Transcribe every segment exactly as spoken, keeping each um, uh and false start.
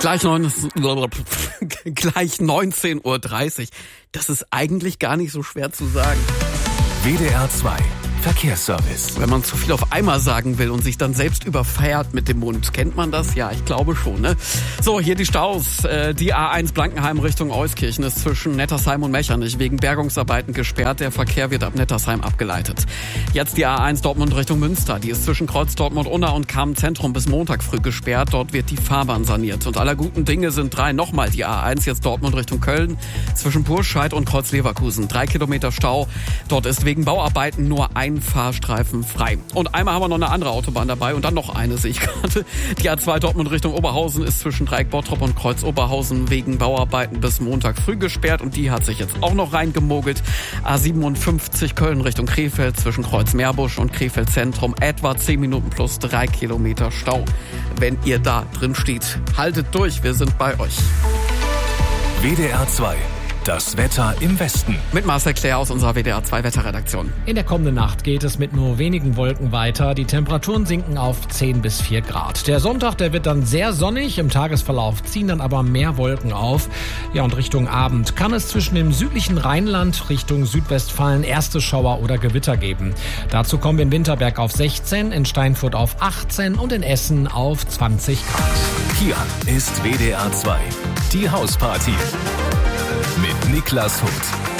Gleich, neun, gleich neunzehn Uhr dreißig. Das ist eigentlich gar nicht so schwer zu sagen. W D R zwei Verkehrsservice. Wenn man zu viel auf einmal sagen will und sich dann selbst überfährt mit dem Mund. Kennt man das? Ja, ich glaube schon, ne? So, hier die Staus. Die A eins Blankenheim Richtung Euskirchen ist zwischen Nettersheim und Mechernich wegen Bergungsarbeiten gesperrt. Der Verkehr wird ab Nettersheim abgeleitet. Jetzt die A eins Dortmund Richtung Münster. Die ist zwischen Kreuz Dortmund-Unna und Kamen-Zentrum bis Montag früh gesperrt. Dort wird die Fahrbahn saniert. Und aller guten Dinge sind drei. Nochmal die A eins, jetzt Dortmund Richtung Köln. Zwischen Purscheid und Kreuz Leverkusen. Drei Kilometer Stau. Dort ist wegen Bauarbeiten nur ein Fahrstreifen frei. Und einmal haben wir noch eine andere Autobahn dabei und dann noch eine, sehe ich gerade. Die A zwei Dortmund Richtung Oberhausen ist zwischen Dreieck Bottrop und Kreuz Oberhausen wegen Bauarbeiten bis Montag früh gesperrt und die hat sich jetzt auch noch reingemogelt. A siebenundfünfzig Köln Richtung Krefeld zwischen Kreuz Meerbusch und Krefeld Zentrum etwa zehn Minuten plus drei Kilometer Stau. Wenn ihr da drin steht, haltet durch, wir sind bei euch. W D R zwei. Das Wetter im Westen. Mit Marcel Claire aus unserer W D R zwei Wetterredaktion. In der kommenden Nacht geht es mit nur wenigen Wolken weiter. Die Temperaturen sinken auf zehn bis vier Grad. Der Sonntag, der wird dann sehr sonnig. Im Tagesverlauf ziehen dann aber mehr Wolken auf. Ja, und Richtung Abend kann es zwischen dem südlichen Rheinland Richtung Südwestfalen erste Schauer oder Gewitter geben. Dazu kommen wir in Winterberg auf sechzehn, in Steinfurt auf achtzehn und in Essen auf zwanzig Grad. Hier ist W D R zwei. Die Hausparty. Mit Niklas Huth.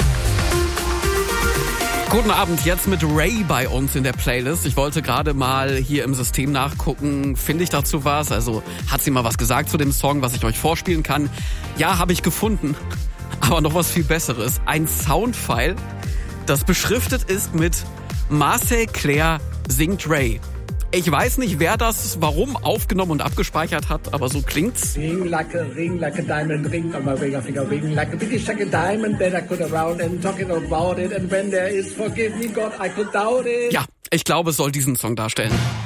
Guten Abend, jetzt mit Ray bei uns in der Playlist. Ich wollte gerade mal hier im System nachgucken, finde ich dazu was? Also hat sie mal was gesagt zu dem Song, was ich euch vorspielen kann? Ja, habe ich gefunden. Aber noch was viel Besseres. Ein Soundfile, das beschriftet ist mit Marcel Claire singt Ray. Ich weiß nicht, wer das warum aufgenommen und abgespeichert hat, aber so klingt's. Ring like a ring, like a diamond ring on my ring, I think a ring like a biggie shake a diamond that I could around and talking about it. And when there is forgive me God, I could doubt it. Ja, ich glaube, es soll diesen Song darstellen.